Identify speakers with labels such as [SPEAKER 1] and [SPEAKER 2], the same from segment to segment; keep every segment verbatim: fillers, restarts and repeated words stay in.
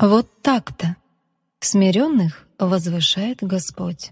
[SPEAKER 1] Вот так-то. Смиренных возвышает Господь.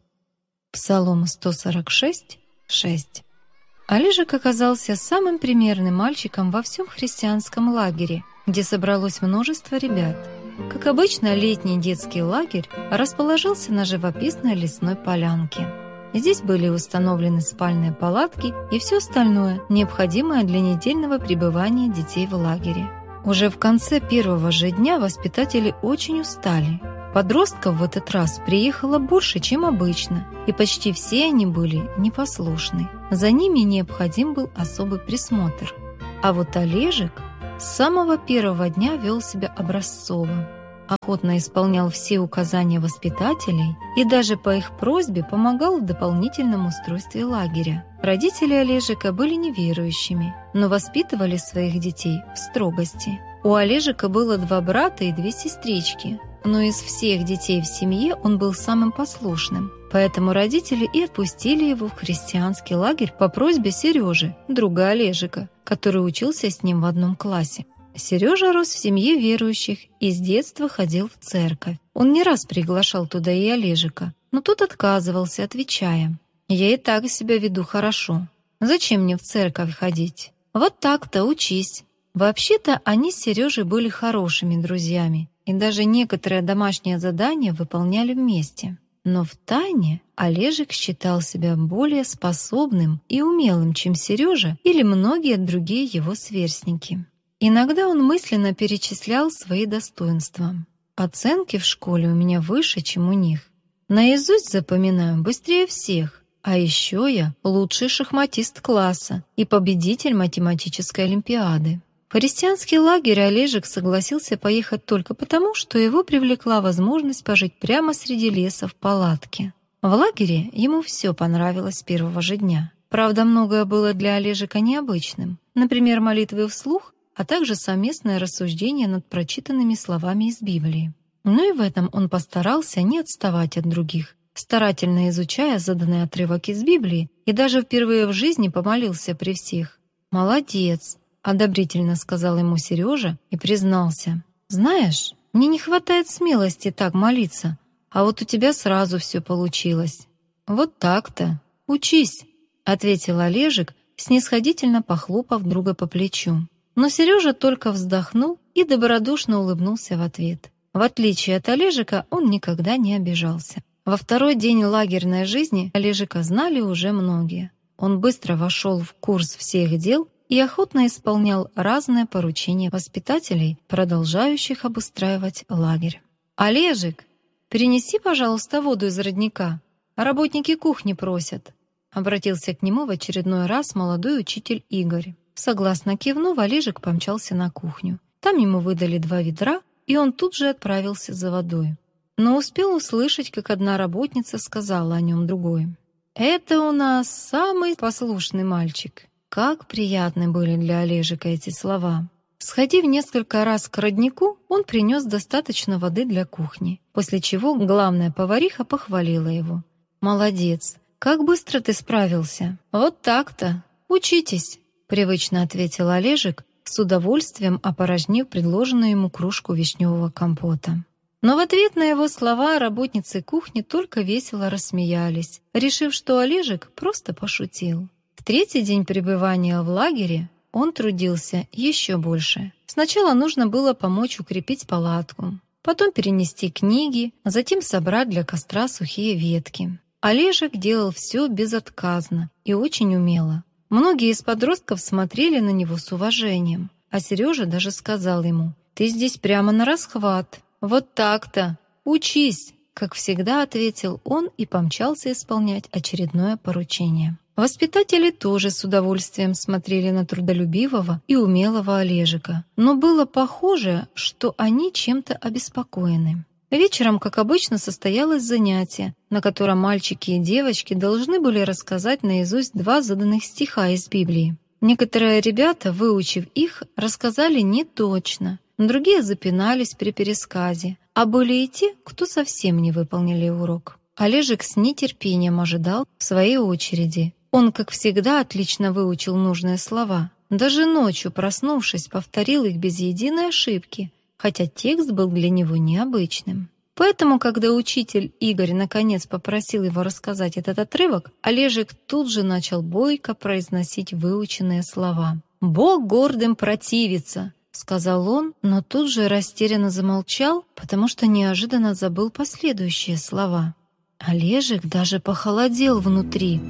[SPEAKER 1] Псалом сто сорок шесть, шесть. Олежек оказался самым примерным мальчиком во всем христианском лагере, где собралось множество ребят. Как обычно, летний детский лагерь расположился на живописной лесной полянке. Здесь были установлены спальные палатки и все остальное, необходимое для недельного пребывания детей в лагере. Уже в конце первого же дня воспитатели очень устали. Подростков в этот раз приехало больше, чем обычно, и почти все они были непослушны. За ними необходим был особый присмотр. А вот Олежек с самого первого дня вел себя образцово. Охотно исполнял все указания воспитателей и даже по их просьбе помогал в дополнительном устройстве лагеря. Родители Олежека были неверующими, но воспитывали своих детей в строгости. У Олежека было два брата и две сестрички, но из всех детей в семье он был самым послушным. Поэтому родители и отпустили его в христианский лагерь по просьбе Сережи, друга Олежека, который учился с ним в одном классе. Сережа рос в семье верующих и с детства ходил в церковь. Он не раз приглашал туда и Олежека, но тот отказывался, отвечая: «Я и так себя веду хорошо. Зачем мне в церковь ходить? Вот так-то учись». Вообще-то они с Сережей были хорошими друзьями и даже некоторые домашние задания выполняли вместе. Но втайне Олежек считал себя более способным и умелым, чем Сережа или многие другие его сверстники. Иногда он мысленно перечислял свои достоинства. Оценки в школе у меня выше, чем у них. Наизусть запоминаю быстрее всех. А еще я лучший шахматист класса и победитель математической олимпиады. В христианский лагерь Олежек согласился поехать только потому, что его привлекла возможность пожить прямо среди леса в палатке. В лагере ему все понравилось с первого же дня. Правда, многое было для Олежека необычным. Например, молитвы вслух, а также совместное рассуждение над прочитанными словами из Библии. Но и в этом он постарался не отставать от других, старательно изучая заданный отрывок из Библии и даже впервые в жизни помолился при всех. «Молодец!» — одобрительно сказал ему Сережа и признался: «Знаешь, мне не хватает смелости так молиться, а вот у тебя сразу все получилось». «Вот так-то. Учись», — ответил Олежек, снисходительно похлопав друга по плечу. Но Сережа только вздохнул и добродушно улыбнулся в ответ. В отличие от Олежека, он никогда не обижался. Во второй день лагерной жизни Олежека знали уже многие. Он быстро вошел в курс всех дел и охотно исполнял разные поручения воспитателей, продолжающих обустраивать лагерь. «Олежек, принеси, пожалуйста, воду из родника. Работники кухни просят», — обратился к нему в очередной раз молодой учитель Игорь. Согласно кивнув, Олежек помчался на кухню. Там ему выдали два ведра, и он тут же отправился за водой. Но успел услышать, как одна работница сказала о нем другой: «Это у нас самый послушный мальчик». Как приятны были для Олежека эти слова. Сходив несколько раз к роднику, он принес достаточно воды для кухни, после чего главная повариха похвалила его. «Молодец, как быстро ты справился». «Вот так-то. Учитесь», — привычно ответил Олежек, с удовольствием опорожнив предложенную ему кружку вишневого компота. Но в ответ на его слова работницы кухни только весело рассмеялись, решив, что Олежек просто пошутил. В третий день пребывания в лагере он трудился еще больше. Сначала нужно было помочь укрепить палатку, потом перенести книги, а затем собрать для костра сухие ветки. Олежек делал все безотказно и очень умело. Многие из подростков смотрели на него с уважением, а Сережа даже сказал ему: «Ты здесь прямо на расхват». «Вот так-то! Учись!» — как всегда ответил он и помчался исполнять очередное поручение. Воспитатели тоже с удовольствием смотрели на трудолюбивого и умелого Олежека, но было похоже, что они чем-то обеспокоены. Вечером, как обычно, состоялось занятие, на котором мальчики и девочки должны были рассказать наизусть два заданных стиха из Библии. Некоторые ребята, выучив их, рассказали не точно, другие запинались при пересказе, а были и те, кто совсем не выполнили урок. Олежек с нетерпением ожидал в своей очереди. Он, как всегда, отлично выучил нужные слова. Даже ночью, проснувшись, повторил их без единой ошибки, хотя текст был для него необычным. Поэтому, когда учитель Игорь наконец попросил его рассказать этот отрывок, Олежек тут же начал бойко произносить выученные слова. «Бог гордым противится», — сказал он, но тут же растерянно замолчал, потому что неожиданно забыл последующие слова. Олежек даже похолодел внутри.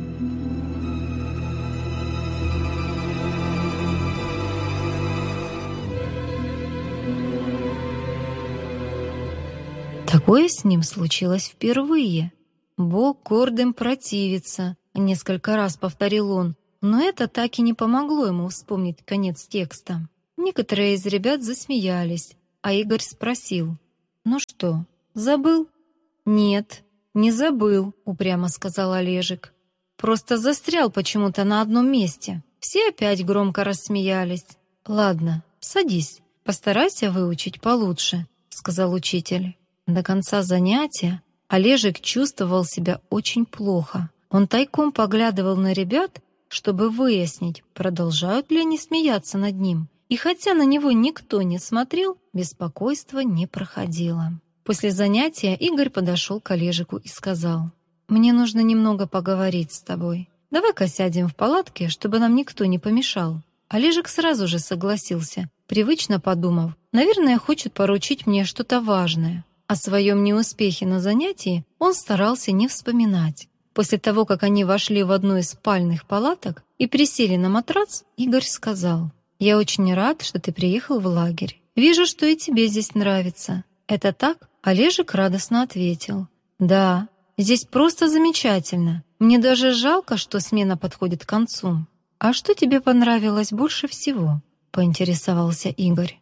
[SPEAKER 1] Такое с ним случилось впервые. «Бог гордым противится», — несколько раз повторил он, но это так и не помогло ему вспомнить конец текста. Некоторые из ребят засмеялись, а Игорь спросил: «Ну что, забыл?» «Нет, не забыл», — упрямо сказал Олежек. «Просто застрял почему-то на одном месте». Все опять громко рассмеялись. «Ладно, садись, постарайся выучить получше», — сказал учитель. До конца занятия Олежек чувствовал себя очень плохо. Он тайком поглядывал на ребят, чтобы выяснить, продолжают ли они смеяться над ним. И хотя на него никто не смотрел, беспокойство не проходило. После занятия Игорь подошел к Олежеку и сказал: «Мне нужно немного поговорить с тобой. Давай-ка сядем в палатке, чтобы нам никто не помешал». Олежек сразу же согласился, привычно подумав: «Наверное, хочет поручить мне что-то важное». О своем неуспехе на занятии он старался не вспоминать. После того, как они вошли в одну из спальных палаток и присели на матрац, Игорь сказал: «Я очень рад, что ты приехал в лагерь. Вижу, что и тебе здесь нравится. Это так?» Олежек радостно ответил: «Да, здесь просто замечательно. Мне даже жалко, что смена подходит к концу». «А что тебе понравилось больше всего?» — поинтересовался Игорь.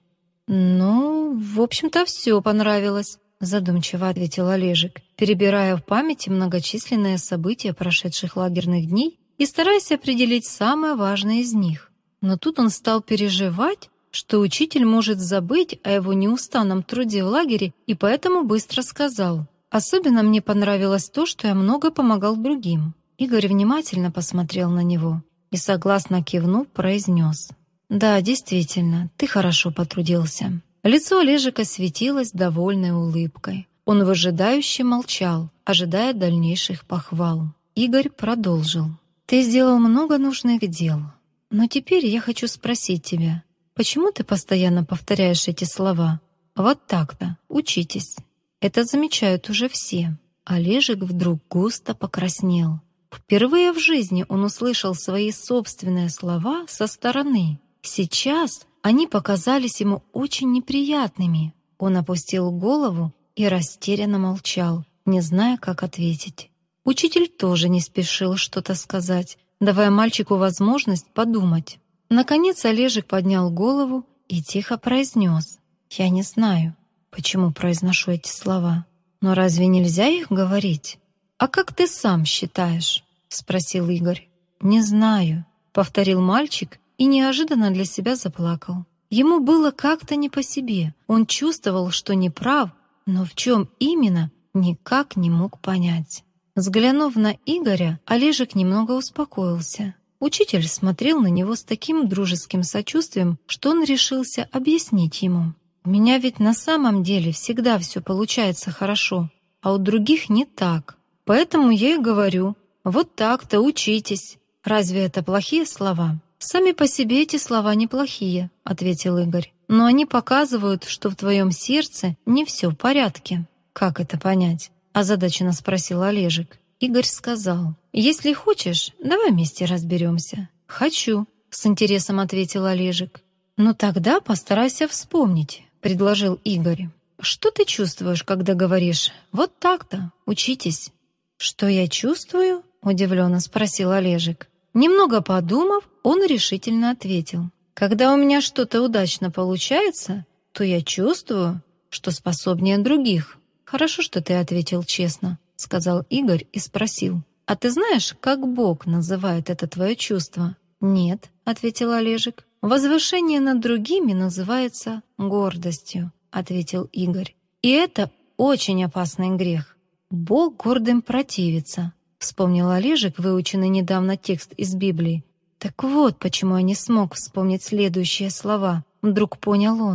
[SPEAKER 1] «Ну, в общем-то, все понравилось», — задумчиво ответил Олежек, перебирая в памяти многочисленные события прошедших лагерных дней и стараясь определить самое важное из них. Но тут он стал переживать, что учитель может забыть о его неустанном труде в лагере, и поэтому быстро сказал: «Особенно мне понравилось то, что я много помогал другим». Игорь внимательно посмотрел на него и, согласно кивнув, произнес: «Да, действительно, ты хорошо потрудился». Лицо Олежека светилось довольной улыбкой. Он выжидающе молчал, ожидая дальнейших похвал. Игорь продолжил: «Ты сделал много нужных дел. Но теперь я хочу спросить тебя, почему ты постоянно повторяешь эти слова? Вот так-то, учитесь. Это замечают уже все». Олежек вдруг густо покраснел. Впервые в жизни он услышал свои собственные слова со стороны. Сейчас они показались ему очень неприятными. Он опустил голову и растерянно молчал, не зная, как ответить. Учитель тоже не спешил что-то сказать, давая мальчику возможность подумать. Наконец Олежек поднял голову и тихо произнес: «Я не знаю, почему произношу эти слова. Но разве нельзя их говорить?» «А как ты сам считаешь?» — спросил Игорь. «Не знаю», — повторил мальчик и неожиданно для себя заплакал. Ему было как-то не по себе. Он чувствовал, что не прав, но в чем именно, никак не мог понять. Взглянув на Игоря, Олежек немного успокоился. Учитель смотрел на него с таким дружеским сочувствием, что он решился объяснить ему: «У меня ведь на самом деле всегда все получается хорошо, а у других не так. Поэтому я и говорю: вот так-то учитесь. Разве это плохие слова?» «Сами по себе эти слова неплохие», — ответил Игорь. «Но они показывают, что в твоем сердце не все в порядке». «Как это понять?» — озадаченно спросил Олежек. Игорь сказал: «Если хочешь, давай вместе разберемся». «Хочу», — с интересом ответил Олежек. «Ну тогда постарайся вспомнить», — предложил Игорь. «Что ты чувствуешь, когда говоришь: вот так-то, учитесь?» «Что я чувствую?» — удивленно спросил Олежек. Немного подумав, он решительно ответил: «Когда у меня что-то удачно получается, то я чувствую, что способнее других». «Хорошо, что ты ответил честно», — сказал Игорь и спросил: «А ты знаешь, как Бог называет это твое чувство?» «Нет», — ответил Олежек. «Возвышение над другими называется гордостью», — ответил Игорь. «И это очень опасный грех. Бог гордым противится», — вспомнил Олежек выученный недавно текст из Библии. «Так вот, почему я не смог вспомнить следующие слова», — вдруг понял он.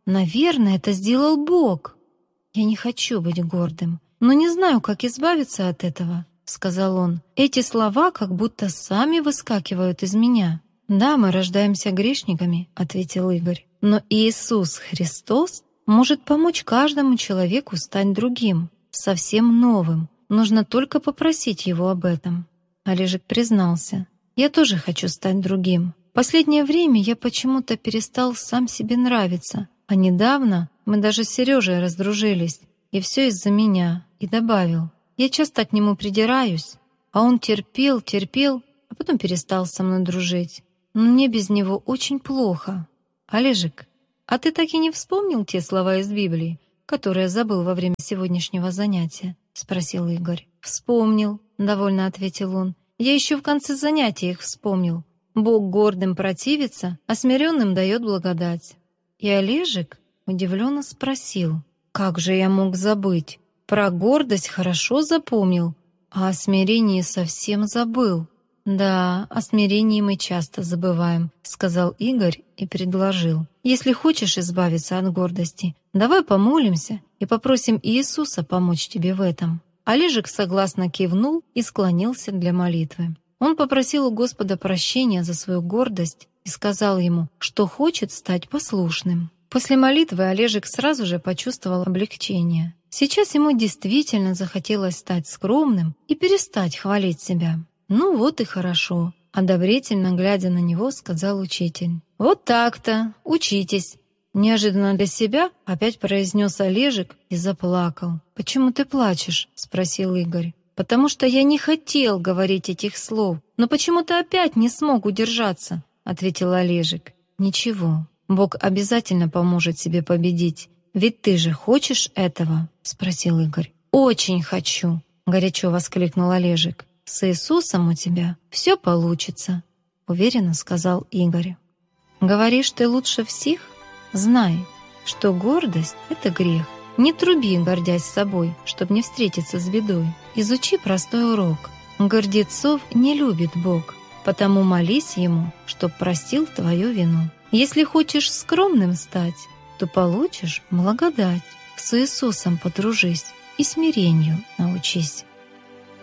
[SPEAKER 1] Наверное, это сделал Бог. Я не хочу быть гордым, но не знаю, как избавиться от этого, сказал он. Эти слова как будто сами выскакивают из меня. Да, мы рождаемся грешниками, ответил Игорь. Но Иисус Христос может помочь каждому человеку стать другим, совсем новым. Нужно только попросить Его об этом. Олежек признался. Я тоже хочу стать другим. Последнее время я почему-то перестал сам себе нравиться. А недавно мы даже с Сережей раздружились. И все из-за меня. И добавил. Я часто к нему придираюсь. А он терпел, терпел, а потом перестал со мной дружить. Но мне без него очень плохо. Олежек, а ты так и не вспомнил те слова из Библии, которые забыл во время сегодняшнего занятия? Спросил Игорь. Вспомнил, довольно ответил он. Я еще в конце занятия их вспомнил. Бог гордым противится, а смиренным дает благодать. И Олежек удивленно спросил, как же я мог забыть? Про гордость хорошо запомнил, а о смирении совсем забыл. «Да, о смирении мы часто забываем», — сказал Игорь и предложил. «Если хочешь избавиться от гордости, давай помолимся и попросим Иисуса помочь тебе в этом». Олежек согласно кивнул и склонился для молитвы. Он попросил у Господа прощения за свою гордость и сказал ему, что хочет стать послушным. После молитвы Олежек сразу же почувствовал облегчение. Сейчас ему действительно захотелось стать скромным и перестать хвалить себя. «Ну вот и хорошо», — одобрительно глядя на него, сказал учитель. «Вот так-то, учитесь». Неожиданно для себя опять произнес Олежек и заплакал. «Почему ты плачешь?» — спросил Игорь. «Потому что я не хотел говорить этих слов, но почему-то опять не смог удержаться», — ответил Олежек. «Ничего, Бог обязательно поможет тебе победить. Ведь ты же хочешь этого?» — спросил Игорь. «Очень хочу», — горячо воскликнул Олежек. «С Иисусом у тебя все получится», — уверенно сказал Игорь. «Говоришь, ты лучше всех? Знай, что гордость — это грех. Не труби, гордясь собой, чтобы не встретиться с бедой. Изучи простой урок. Гордецов не любит Бог, потому молись Ему, чтоб простил твою вину. Если хочешь скромным стать, то получишь благодать. С Иисусом подружись и смирению научись».